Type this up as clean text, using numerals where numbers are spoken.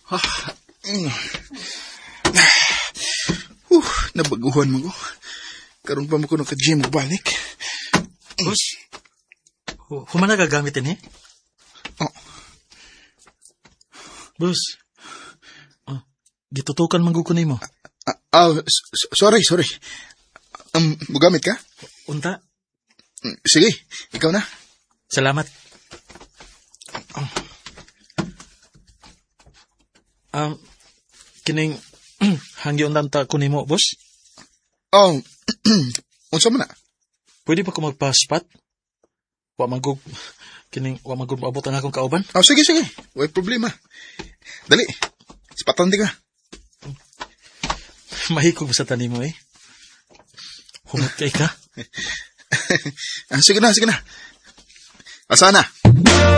Nabaguhan mo ko. Karon pa mo ko naka-gym balik. Boss, humana gagamitin eh? Oh. Boss, gitutukan manggukunay mo. Sorry. Mugamit ka? Unta, Sige, ikaw na. salamat. Kining hanggi undan ta kunin mo, boss? Unsa man na? Pwede ba ko magpa-spot? Wa magug maabot ang akong kauban? Sige. Way problema. Dali. Spatan di ka. Mahikog sa tanim mo eh. Humot kay ka. Sige na. Asa na?